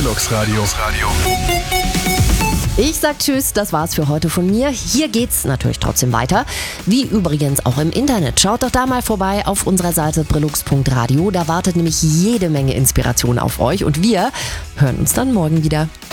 Brillux Radio. Ich sag Tschüss, das war's für heute von mir. Hier geht's natürlich trotzdem weiter. Wie übrigens auch im Internet. Schaut doch da mal vorbei auf unserer Seite brillux.radio. Da wartet nämlich jede Menge Inspiration auf euch. Und wir hören uns dann morgen wieder.